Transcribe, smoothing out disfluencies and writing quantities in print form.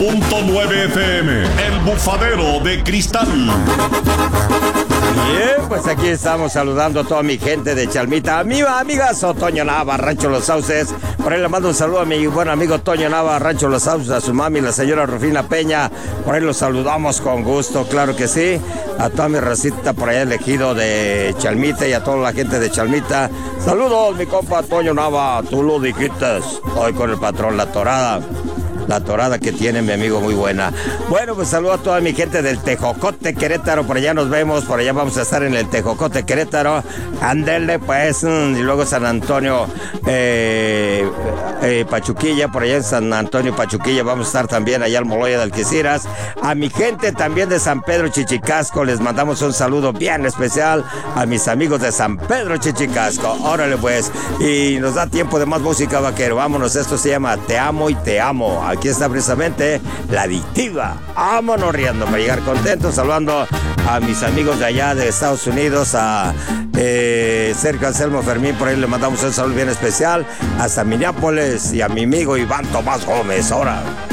100.9 FM, El Bufadero de Cristal. Bien, pues aquí estamos saludando a toda mi gente de Chalmita. A mi amigazo Toño Nava, Rancho Los Sauces. Por ahí le mando un saludo a mi buen amigo Toño Nava, Rancho Los Sauces, a su mami, la señora Rufina Peña. Por ahí los saludamos con gusto, claro que sí. A toda mi racita por allá elegido de Chalmita y a toda la gente de Chalmita. Saludos, mi compa Toño Nava, tú lo dijiste. Hoy con el patrón La Torada. La torada que tiene mi amigo, muy buena. Bueno, pues saludo a toda mi gente del Tejocote, Querétaro. Por allá nos vemos, por allá vamos a estar en el Tejocote, Querétaro. Ándele, pues. Y luego San Antonio, Pachuquilla, por allá en San Antonio, Pachuquilla. Vamos a estar también allá en Moloya de Algeciras. A mi gente también de San Pedro Chichicasco, les mandamos un saludo bien especial a mis amigos de San Pedro Chichicasco. Órale, pues. Y nos da tiempo de más música, vaquero. Vámonos, esto se llama Te Amo y Te Amo. Aquí está precisamente La Adictiva. Vámonos riendo para llegar contentos, saludando a mis amigos de allá de Estados Unidos, a Sergio Anselmo Fermín, por ahí le mandamos un saludo bien especial, hasta Minneapolis, y a mi amigo Iván Tomás Gómez. Ahora.